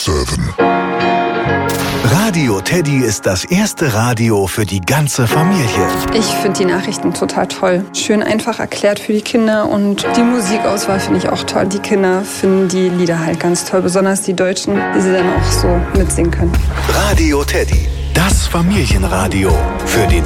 7. Radio Teddy ist das erste Radio für die ganze Familie. Ich finde die Nachrichten total toll. Schön einfach erklärt für die Kinder und die Musikauswahl finde ich auch toll. Die Kinder finden die Lieder halt ganz toll, besonders die Deutschen, die sie dann auch so mitsingen können. Radio Teddy, das Familienradio für den